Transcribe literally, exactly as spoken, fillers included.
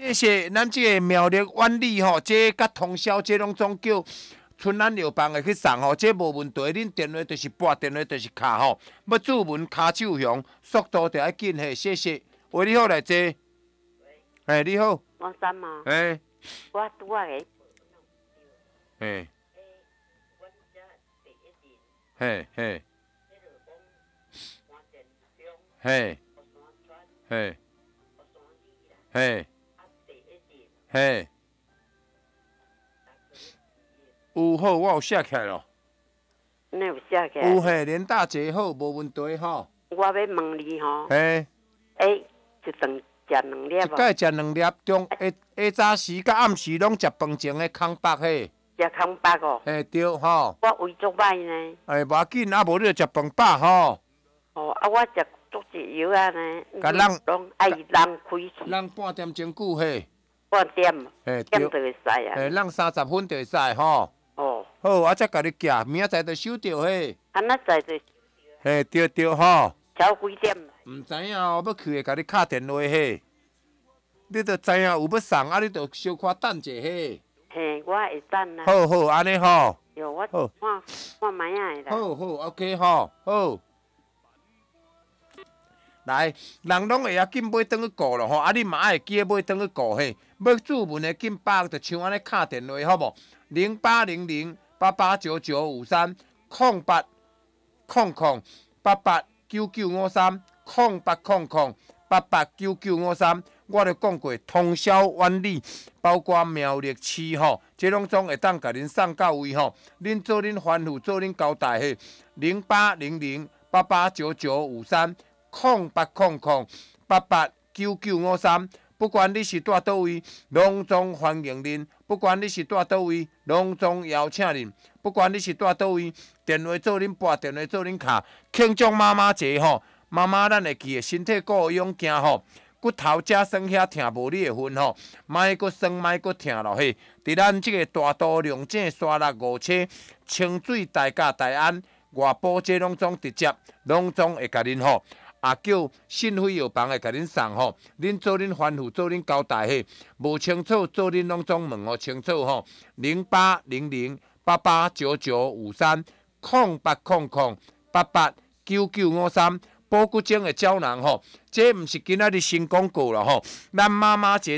谢谢咱这个苗栗万里吼，这甲通宵这拢总叫春兰药房的去送吼，这无问题。恁电话就是拨电话就是卡吼，要注文卡手响，速度就要紧嘿。谢谢，喂，你好来坐。哎，你好。 我三嘛。 哎。 我拄啊个。 嘿。嘿嘿。嘿。嘿。嘿。嘿。有好，我有写起来咯。 你有写起来？ 有嘿，连大姐好，无问题吼。 我要问你吼。 嘿。 诶，一顿食两粒无？ 一摆食两粒，中下下早时甲暗时拢食饭前的空白嘿。 食空白哦。 嘿，对吼。 我胃足歹呢。 哎，无要紧，啊无你就食饭饱吼。 哦，啊我食足一药啊呢。 甲人拢爱人开去。 人半点钟久嘿。 半点。 嘿， 点就会使啊。 嘿，人三十分就会使吼。 哦。 好，啊才甲你寄，明仔载就收到嘿。 安那载就。 嘿，对对吼。 超几点？ 毋知影哦，要去会甲你敲电话嘿。你著知影有要送，啊你著小可等者嘿。 嘿，我会等啦。 好好，安尼吼。 有我看看卖啊啦。 好好 ，OK 吼，好。来，人拢会晓紧买转去顾咯吼，啊你嘛爱记买转去顾嘿。要注文的紧把就像安尼敲电话好无？零八零零八八九九五三空八空空八八九九五三空八空空八八九九五三。我著讲过，通宵万里，包括苗栗市吼，这拢总会当甲恁送到位吼。恁做恁吩咐，做恁交代嘿。零八零零八八九九五三空八空空八八九九五三。不管你是住倒位，拢总欢迎恁；不管你是住倒位，拢总邀请恁；不管你是住倒位，电话做恁拨，电话做恁卡，庆祝妈妈节吼。妈妈咱会记的，身体顾勇行吼。骨头才酸遐疼无你的份吼，莫阁酸，莫阁疼咯嘿。伫咱即个大都龙井沙六五车清水大甲大安外埔这拢总直接，拢总会甲恁吼，啊叫信辉药房会甲恁送吼。恁做恁吩咐，做恁交代嘿。无清楚，做恁拢总问哦清楚吼。零八零零八八九九五三空八空空八八九九五三。保骨精的胶囊吼，这毋是今仔日新广告了吼，咱妈妈节